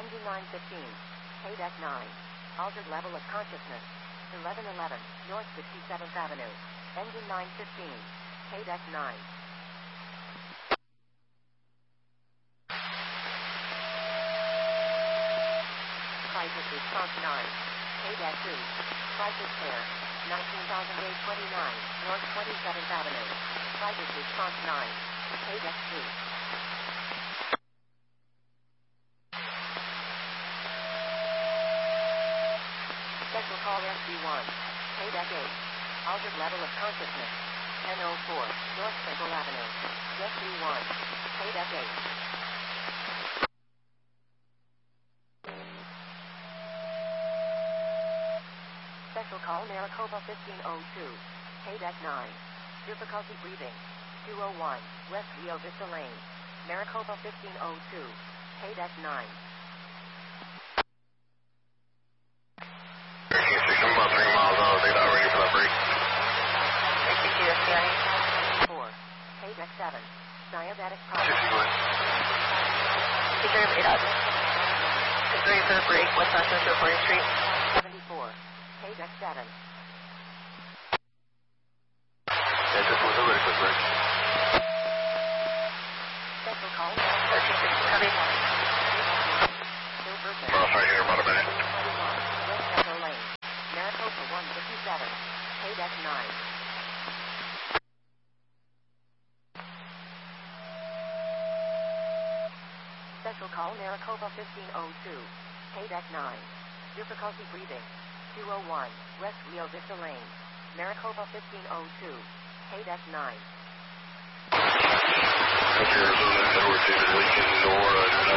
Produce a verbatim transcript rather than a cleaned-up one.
Engine nine fifteen. K deck nine. Altered level of consciousness. eleven eleven, North sixty-seventh Avenue. Engine nine fifteen. K deck nine. Crisis response nine. K deck two. Crisis care. nineteen thousand eight hundred twenty-nine, North twenty-seventh Avenue. Crisis response nine. K deck two. Special call S B one. K deck eight. Altered level of consciousness. ten oh four, North Central Avenue. S B one. K deck eight. Special call Maricopa fifteen oh two. K deck nine. Difficulty breathing. two oh one, West Rio Vista Lane. Maricopa fifteen oh two. K deck nine. About three miles out, they not ready for that break. four. K deck seven. Diabetic problem. sixty-one. Take care of eight up. Get ready for the break. West Westminster fortieth Street. seventy-four. K deck seven. Yeah, just was ready for the break. Special call. thirteen six, copy. Cross right here, about a minute. West Metro Lane. Maricopa one fifty-seven. K deck nine. Special call Maricopa fifteen oh two. K deck nine. Difficulty breathing. two oh one, West Rio Vista Lane. Maricopa fifteen oh two. K deck nine. Up here, Arizona, Edwards, Lincoln, Nora,